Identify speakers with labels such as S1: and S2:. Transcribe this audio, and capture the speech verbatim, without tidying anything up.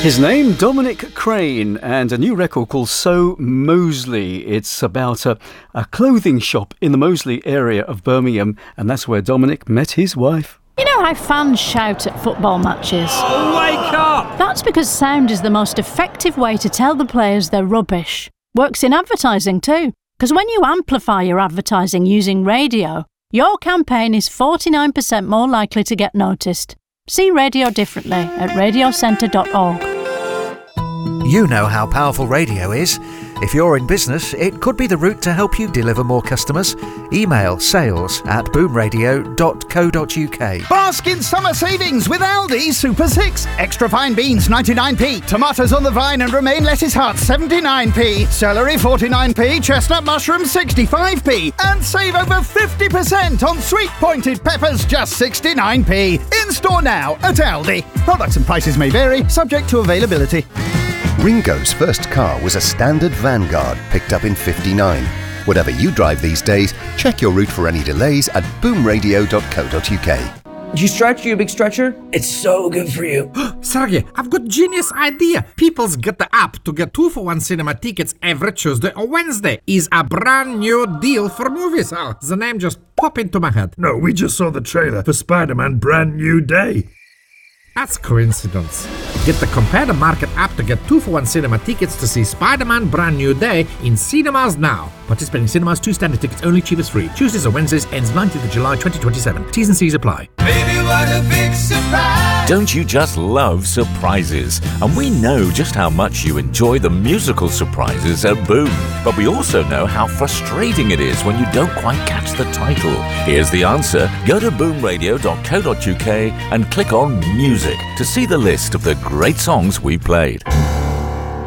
S1: His name, Dominic Crane, and a new record called So Moseley. It's about a, a clothing shop in the Moseley area of Birmingham, and that's where Dominic met his wife.
S2: You know how fans shout at football matches?
S3: Wake up!
S2: That's because sound is the most effective way to tell the players they're rubbish. Works in advertising too, because when you amplify your advertising using radio, your campaign is forty-nine percent more likely to get noticed. See radio differently at radio centre dot org.
S4: You know how powerful radio is. If you're in business, it could be the route to help you deliver more customers. Email sales at boom radio dot co dot uk.
S5: Bask in summer savings with Aldi Super six. Extra fine beans ninety-nine p, tomatoes on the vine and romaine lettuce heart seventy-nine p, celery forty-nine p, chestnut mushroom sixty-five p, and save over fifty percent on sweet pointed peppers just sixty-nine p. In store now at Aldi. Products and prices may vary, subject to availability.
S6: Ringo's first car was a standard Vanguard, picked up in fifty-nine. Whatever you drive these days, check your route for any delays at boom radio dot co dot uk.
S7: Do you stretch, you big stretcher? It's so good for you.
S3: Sergey, I've got genius idea. People's Got the App to get two for one cinema tickets every Tuesday or Wednesday is a brand new deal for movies. Oh, the name just popped into my head.
S8: No, we just saw the trailer for Spider-Man Brand New Day.
S3: That's coincidence. Get the Compare the Market app to get two for one cinema tickets to see Spider-Man Brand New Day in cinemas now. Participating cinemas, two standard tickets only, cheapest free. Tuesdays or Wednesdays, ends nineteenth of July twenty twenty-seven. T's and C's apply.
S9: Baby, what a big surprise! Don't you just love surprises? And we know just how much you enjoy the musical surprises at Boom. But we also know how frustrating it is when you don't quite catch the title. Here's the answer. Go to boom radio dot co dot uk and click on Music to see the list of the great songs we played.